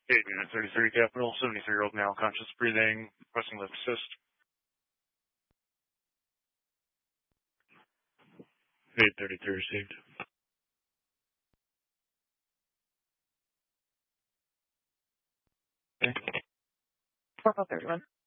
Unit 33 Capital, 73-year-old male, conscious breathing, pressing left assist. 833 received. Okay. 4031.